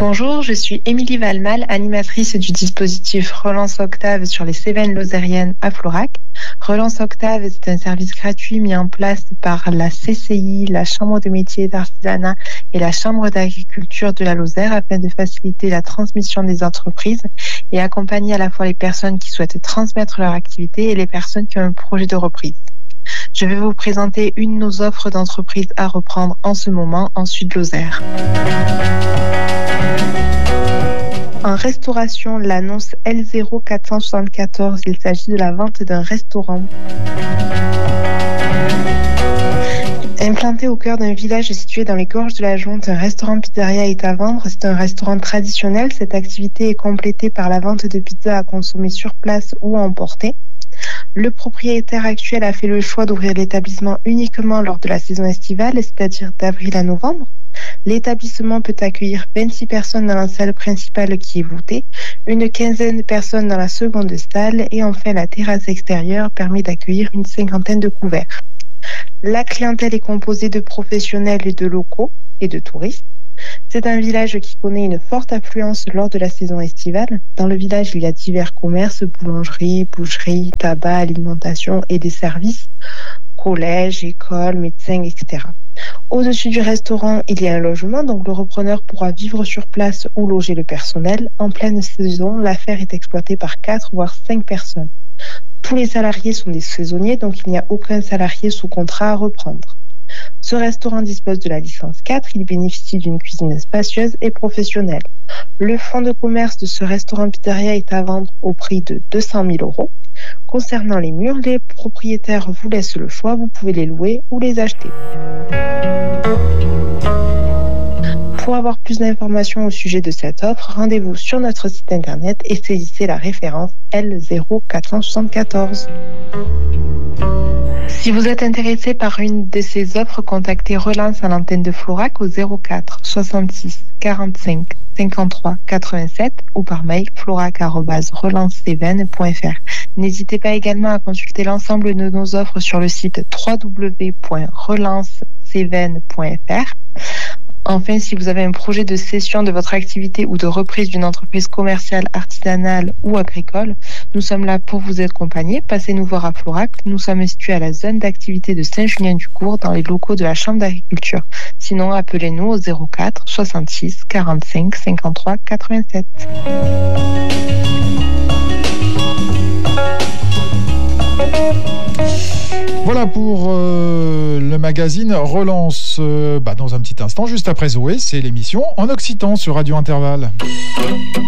Bonjour, je suis Émilie Valmal, animatrice du dispositif Relance Octave sur les Cévennes lozériennes à Florac. Relance Octave, c'est un service gratuit mis en place par la CCI, la Chambre de métiers et d'artisanat et la Chambre d'agriculture de la Lozère afin de faciliter la transmission des entreprises et accompagner à la fois les personnes qui souhaitent transmettre leur activité et les personnes qui ont un projet de reprise. Je vais vous présenter une de nos offres d'entreprise à reprendre en ce moment en Sud-Lozère. En restauration, l'annonce L0474, il s'agit de la vente d'un restaurant. Implanté au cœur d'un village situé dans les gorges de la Jonte, un restaurant pizzeria est à vendre. C'est un restaurant traditionnel. Cette activité est complétée par la vente de pizzas à consommer sur place ou à emporter. Le propriétaire actuel a fait le choix d'ouvrir l'établissement uniquement lors de la saison estivale, c'est-à-dire d'avril à novembre. L'établissement peut accueillir 26 personnes dans la salle principale qui est voûtée, une quinzaine de personnes dans la seconde salle et enfin la terrasse extérieure permet d'accueillir une cinquantaine de couverts. La clientèle est composée de professionnels et de locaux et de touristes. C'est un village qui connaît une forte affluence lors de la saison estivale. Dans le village, il y a divers commerces, boulangerie, boucherie, tabac, alimentation et des services, collèges, écoles, médecins, etc. Au-dessus du restaurant, il y a un logement, donc le repreneur pourra vivre sur place ou loger le personnel. En pleine saison, l'affaire est exploitée par 4 voire 5 personnes. Tous les salariés sont des saisonniers, donc il n'y a aucun salarié sous contrat à reprendre. Ce restaurant dispose de la licence 4, il bénéficie d'une cuisine spacieuse et professionnelle. Le fonds de commerce de ce restaurant pizzeria est à vendre au prix de 200 000 €. Concernant les murs, les propriétaires vous laissent le choix, vous pouvez les louer ou les acheter. Pour avoir plus d'informations au sujet de cette offre, rendez-vous sur notre site internet et saisissez la référence L0474. Si vous êtes intéressé par une de ces offres, contactez Relance à l'antenne de Florac au 04 66 45 53 87 ou par mail florac@relancecévennes.fr. N'hésitez pas également à consulter l'ensemble de nos offres sur le site www.relancecévennes.fr. Enfin, si vous avez un projet de cession de votre activité ou de reprise d'une entreprise commerciale, artisanale ou agricole, nous sommes là pour vous accompagner. Passez nous voir à Florac. Nous sommes situés à la zone d'activité de Saint-Julien-du-Court dans les locaux de la Chambre d'agriculture. Sinon, appelez-nous au 04 66 45 53 87. Voilà pour le magazine Relance. Dans un petit instant, juste après Zoé, c'est l'émission En Occitan sur Radio Intervalle.